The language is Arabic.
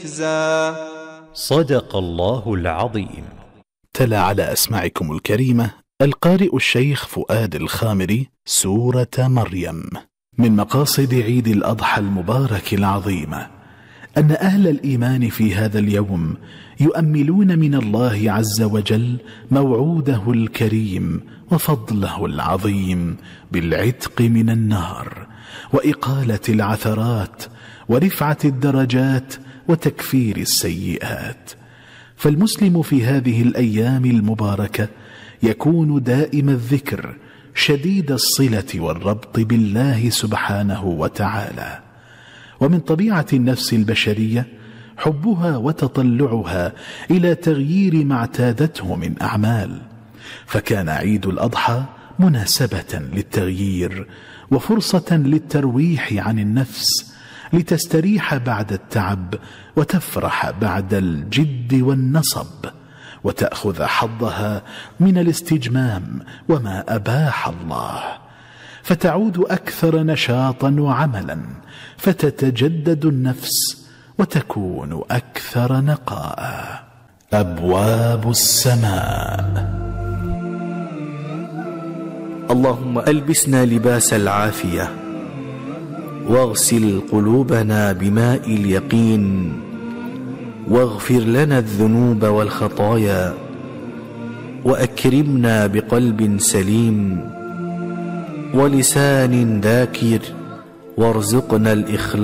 صدق الله العظيم. تلا على أسماعكم الكريمة القارئ الشيخ فؤاد الخامري سورة مريم. من مقاصد عيد الأضحى المبارك العظيمة أن أهل الإيمان في هذا اليوم يؤملون من الله عز وجل موعوده الكريم وفضله العظيم بالعتق من النار وإقالة العثرات ورفعة الدرجات وتكفير السيئات. فالمسلم في هذه الأيام المباركة يكون دائم الذكر شديد الصلة والربط بالله سبحانه وتعالى. ومن طبيعة النفس البشرية حبها وتطلعها إلى تغيير ما اعتادته من أعمال، فكان عيد الأضحى مناسبة للتغيير وفرصة للترويح عن النفس لتستريح بعد التعب وتفرح بعد الجد والنصب وتأخذ حظها من الاستجمام وما أباح الله، فتعود أكثر نشاطا وعملا، فتتجدد النفس وتكون أكثر نقاء. أبواب السماء. اللهم ألبسنا لباس العافية واغسل قلوبنا بماء اليقين واغفر لنا الذنوب والخطايا وأكرمنا بقلب سليم ولسان ذاكر وارزقنا الإخلاص